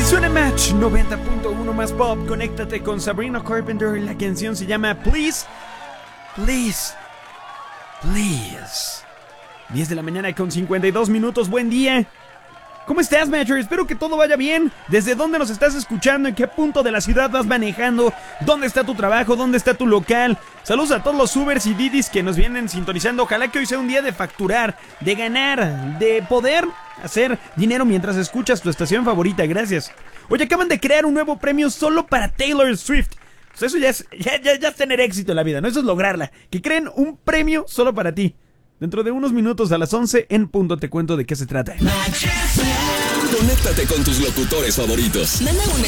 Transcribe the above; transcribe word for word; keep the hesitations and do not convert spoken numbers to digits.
Suena Match noventa punto uno más pop. Conéctate con Sabrina Carpenter. La canción se llama Please, Please, Please. diez de la mañana con cincuenta y dos minutos. Buen día. ¿Cómo estás, Matcher? Espero que todo vaya bien. ¿Desde dónde nos estás escuchando? ¿En qué punto de la ciudad vas manejando? ¿Dónde está tu trabajo? ¿Dónde está tu local? Saludos a todos los Ubers y Didis que nos vienen sintonizando. Ojalá que hoy sea un día de facturar, de ganar, de poder hacer dinero mientras escuchas tu estación favorita. Gracias. Oye, acaban de crear un nuevo premio solo para Taylor Swift. Pues eso ya es, ya, ya, ya es tener éxito en la vida, ¿no? Eso es lograrla. Que creen un premio solo para ti. Dentro de unos minutos a las once en punto te cuento de qué se trata. Conéctate con tus locutores favoritos. Manda un